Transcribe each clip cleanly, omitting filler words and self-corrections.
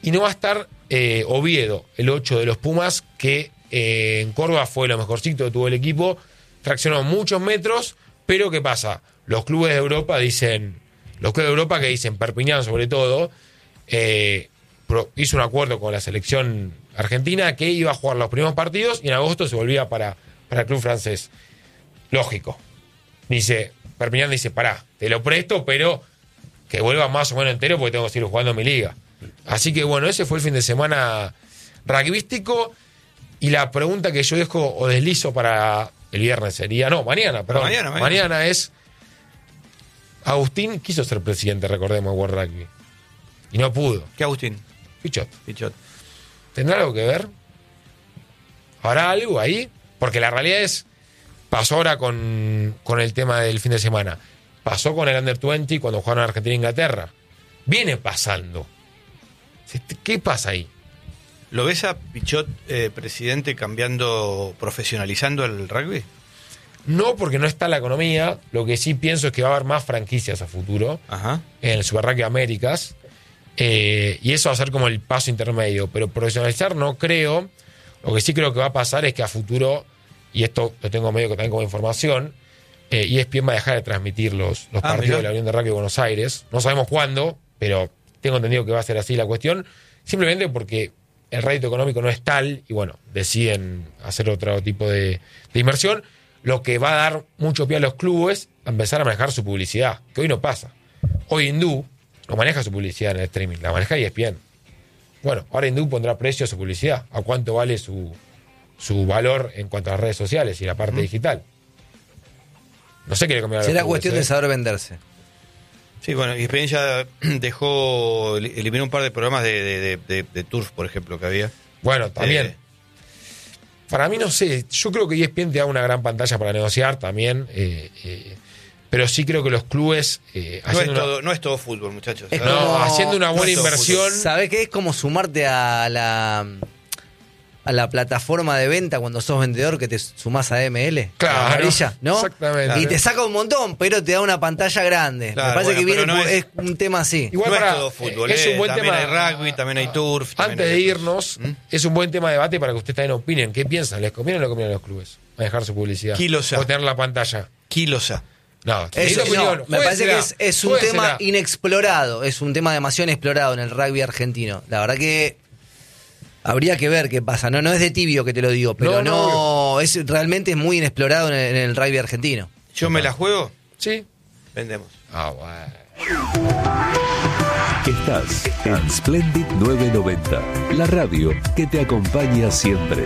Y no va a estar Oviedo, el 8 de los Pumas, que en Córdoba fue lo mejorcito que tuvo el equipo. Traccionó muchos metros, pero ¿qué pasa? Los clubes de Europa que dicen, Perpiñán sobre todo, hizo un acuerdo con la selección argentina que iba a jugar los primeros partidos y en agosto se volvía para el club francés. Lógico. Perpiñán dice, pará, te lo presto, pero que vuelva más o menos entero porque tengo que seguir jugando en mi liga. Así que bueno, ese fue el fin de semana rugbyístico. Y la pregunta que yo dejo o deslizo para el viernes sería, mañana es, Agustín quiso ser presidente, recordemos, de World Rugby. Y no pudo. ¿Qué Agustín? Pichot. ¿Tendrá algo que ver? ¿Habrá algo ahí? Porque la realidad es, pasó ahora con el tema del fin de semana. Pasó con el Under 20 cuando jugaron Argentina e Inglaterra. Viene pasando. ¿Qué pasa ahí? ¿Lo ves a Pichot, presidente, profesionalizando el rugby? No, porque no está la economía. Lo que sí pienso es que va a haber más franquicias a futuro. Ajá. En el Super Rugby Américas. Y eso va a ser como el paso intermedio. Pero profesionalizar no creo. Lo que sí creo que va a pasar es que a futuro, y esto lo tengo medio que también como información, ESPN va a dejar de transmitir los partidos de la Unión de Rugby de Buenos Aires. No sabemos cuándo, pero tengo entendido que va a ser así la cuestión. Simplemente porque el rédito económico no es tal y bueno, deciden hacer otro tipo de inversión, lo que va a dar mucho pie a los clubes a empezar a manejar su publicidad, que hoy no pasa. Hoy Hindú no maneja su publicidad en el streaming, la maneja ESPN. Bueno, ahora Hindú pondrá precio a su publicidad, a cuánto vale su valor en cuanto a las redes sociales y la parte digital. No sé qué le cambiará. Será cuestión de saber venderse. Sí, bueno, ESPN ya eliminó un par de programas de Turf, por ejemplo, que había. Bueno, también. Para mí, no sé, yo creo que ESPN te da una gran pantalla para negociar también, pero sí creo que los clubes... no es todo fútbol, muchachos. Haciendo una buena inversión... ¿Sabés qué? Es como sumarte a la plataforma de venta cuando sos vendedor, que te sumás a ML. Claro, amarilla, ¿no? Exactamente. Y te saca un montón, pero te da una pantalla grande. Claro, me parece que viene es un tema así. Igual no es todo fútbol, es un buen también tema. Hay rugby, también hay turf. Antes de irnos, es un buen tema de debate para que ustedes también opinen. ¿Qué piensan? ¿Les conviene o no conviene a los clubes manejar su publicidad? Kilosa. O tener la pantalla. Kilosa. No, me parece que es un tema inexplorado. Es un tema demasiado inexplorado en el rugby argentino. La verdad que habría que ver qué pasa. No es de tibio que te lo digo, pero realmente es muy inexplorado en el rugby argentino. ¿Yo me la juego? Sí. Vendemos. Bueno. Estás en Splendid 990, la radio que te acompaña siempre.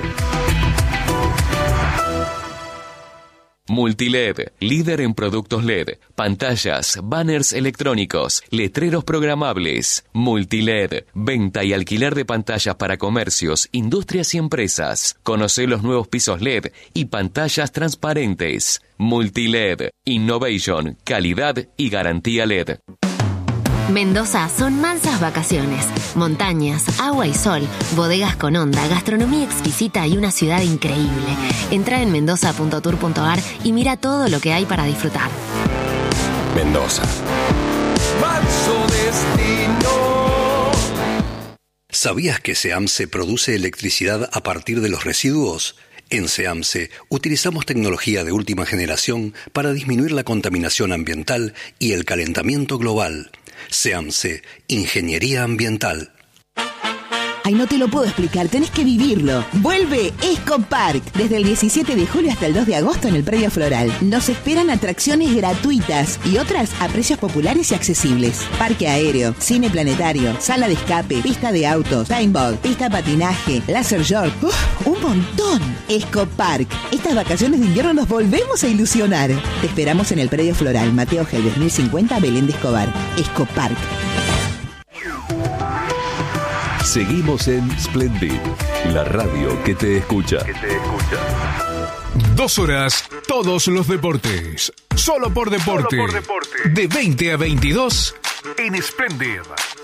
Multiled, líder en productos LED, pantallas, banners electrónicos, letreros programables. Multiled, venta y alquiler de pantallas para comercios, industrias y empresas. Conoce los nuevos pisos LED y pantallas transparentes. Multiled, innovation, calidad y garantía LED. Mendoza son mansas vacaciones, montañas, agua y sol, bodegas con onda, gastronomía exquisita y una ciudad increíble. Entra en mendoza.tour.ar y mira todo lo que hay para disfrutar. Mendoza. ¿Sabías que SEAMSE produce electricidad a partir de los residuos? En SEAMSE utilizamos tecnología de última generación para disminuir la contaminación ambiental y el calentamiento global. SEAMSE, Ingeniería Ambiental. Ay, no te lo puedo explicar, tenés que vivirlo. Vuelve Escopark, desde el 17 de julio hasta el 2 de agosto en el Predio Floral. Nos esperan atracciones gratuitas y otras a precios populares y accesibles. Parque aéreo, cine planetario, sala de escape, pista de autos, paintball, pista de patinaje, laser short. ¡Un montón! Escopark. Estas vacaciones de invierno nos volvemos a ilusionar. Te esperamos en el Predio Floral, Mateo Gelbes 1050, Belén de Escobar. Escopark. Seguimos en Splendid, la radio que te escucha. 2 horas, todos los deportes. Solo por deporte. De 20 a 22 en Splendid.